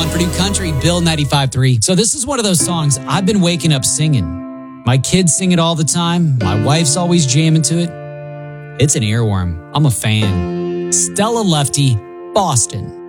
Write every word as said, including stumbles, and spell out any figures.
on Purdue Country, Bill ninety-five three. So this is one of those songs I've been waking up singing. My kids sing it all the time. My wife's always jamming to it. It's an earworm. I'm a fan. Stella Lefty, Boston.